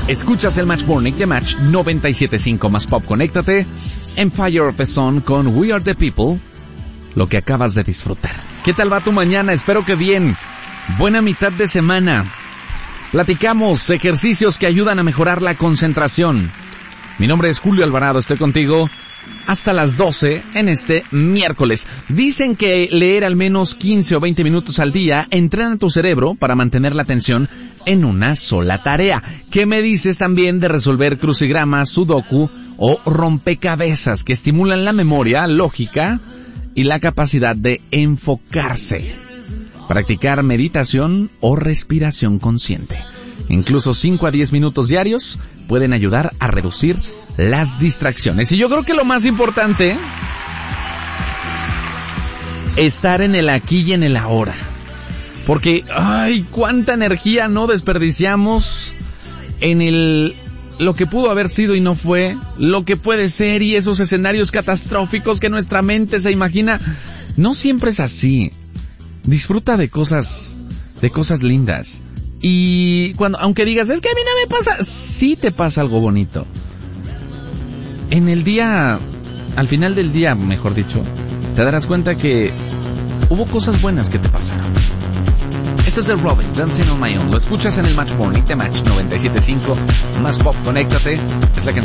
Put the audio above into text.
Escuchas el Match Morning de Match 97.5 más Pop. Conéctate. Empire of the Sun con We Are the People. Lo que acabas de disfrutar. ¿Qué tal va tu mañana? Espero que bien. Buena mitad de semana. Platicamos ejercicios que ayudan a mejorar la concentración. Mi nombre es Julio Alvarado. Estoy contigo hasta las 12 en este miércoles. Dicen que leer al menos 15 o 20 minutos al día entrena tu cerebro para mantener la atención en una sola tarea. ¿Qué me dices también de resolver crucigramas, sudoku o rompecabezas que estimulan la memoria, lógica y la capacidad de enfocarse? Practicar meditación o respiración consciente. Incluso 5 a 10 minutos diarios pueden ayudar a reducir las distracciones. Y yo creo que lo más importante, estar en el aquí y en el ahora. Porque, ¡ay! Cuánta energía no desperdiciamos en lo que pudo haber sido y no fue, lo que puede ser y esos escenarios catastróficos que nuestra mente se imagina. No siempre es así. Disfruta de cosas lindas. Y aunque digas, es que a mí no me pasa, sí te pasa algo bonito. En el día, al final del día, mejor dicho, te darás cuenta que hubo cosas buenas que te pasaron. Esto es The Robin, Dancing on My Own. Lo escuchas en el Match Morning de Match 97.5 más Pop. Conéctate. Es la